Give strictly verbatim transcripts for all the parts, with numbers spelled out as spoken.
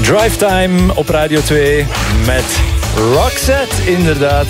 Drive Time op Radio twee met Roxette, inderdaad.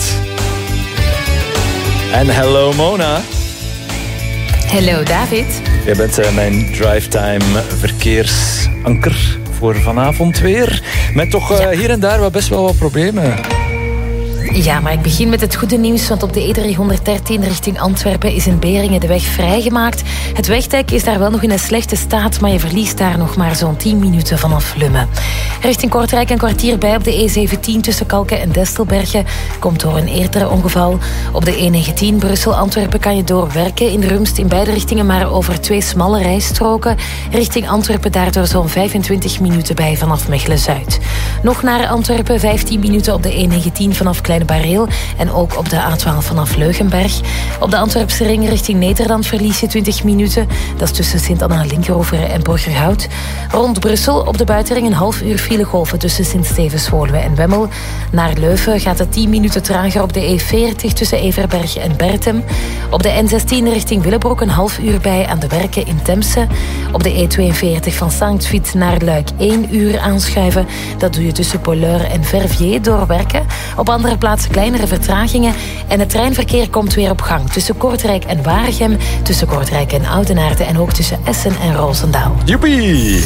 En hello Mona. Hallo David. Jij bent uh, mijn Drive Time verkeersanker voor vanavond weer. Met toch uh, ja. hier en daar wel best wel wat problemen. Ja, maar ik begin met het goede nieuws, want op de E driehonderddertien richting Antwerpen is in Beringen de weg vrijgemaakt. Het wegdek is daar wel nog in een slechte staat, maar je verliest daar nog maar zo'n tien minuten vanaf Lummen. Richting Kortrijk een kwartier bij op de E zeventien tussen Kalken en Destelbergen. Komt door een eerder ongeval. Op de E negentien Brussel-Antwerpen kan je doorwerken in de Rumst in beide richtingen, maar over twee smalle rijstroken. Richting Antwerpen daardoor zo'n vijfentwintig minuten bij vanaf Mechelen-Zuid. Nog naar Antwerpen, vijftien minuten op de E negentien vanaf Kleine Bareel en ook op de A twaalf vanaf Leugenberg. Op de Antwerpse ring richting Nederland verlies je twintig minuten. Dat is tussen Sint-Anna-Linkeroveren en Borgerhout. Rond Brussel op de buitenring een half uur filegolven tussen Sint-Stevens-Woluwe en Wemmel. Naar Leuven gaat het tien minuten trager op de E veertig tussen Everberg en Bertem. Op de N zestien richting Willebroek een half uur bij aan de Werken in Temse. Op de E tweeënveertig van Sankt-Vith naar Luik één uur aanschuiven. Dat doe je tussen Polleur en Verviers door Werken. Op andere plaatsen kleinere vertragingen en het treinverkeer komt weer op gang tussen Kortrijk en Waregem, tussen Kortrijk en Oudenaarde en ook tussen Essen en Roosendaal. Joepie!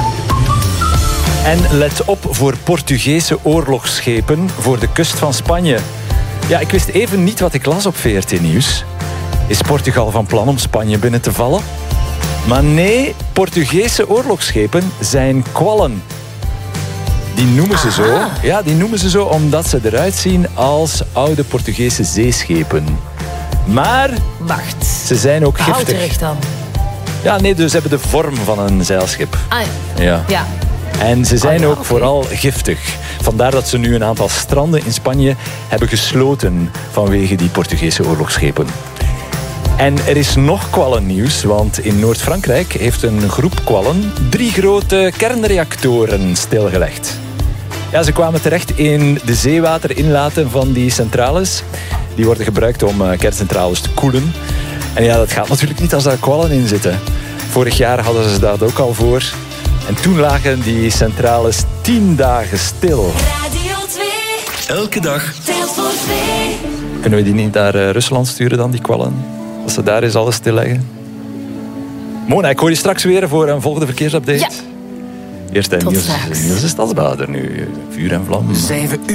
En let op voor Portugese oorlogsschepen voor de kust van Spanje. Ja, ik wist even niet wat ik las op V R T Nieuws. Is Portugal van plan om Spanje binnen te vallen? Maar nee, Portugese oorlogsschepen zijn kwallen. Die noemen ze zo. Ja, die noemen ze zo omdat ze eruit zien als oude Portugese zeeschepen. Maar wacht, ze zijn ook giftig. Houterig dan? Ja, nee, dus ze hebben de vorm van een zeilschip. Ah, ja. ja. ja. En ze zijn oh, ja, ook okay. vooral giftig. Vandaar dat ze nu een aantal stranden in Spanje hebben gesloten vanwege die Portugese oorlogsschepen. En er is nog kwallennieuws, want in Noord-Frankrijk heeft een groep kwallen drie grote kernreactoren stilgelegd. Ja, ze kwamen terecht in de zeewaterinlaten van die centrales. Die worden gebruikt om uh, kerncentrales te koelen. En ja, dat gaat natuurlijk niet als daar kwallen in zitten. Vorig jaar hadden ze dat ook al voor. En toen lagen die centrales tien dagen stil. Radio twee. Elke dag. Telt voor twee. Kunnen we die niet naar uh, Rusland sturen dan, die kwallen? Als ze daar eens alles stilleggen. Mona, ik hoor je straks weer voor een volgende verkeersupdate. Ja. Eerst en Niels, Niels de Stadsbader nu. Vuur en vlam. Zeven uur.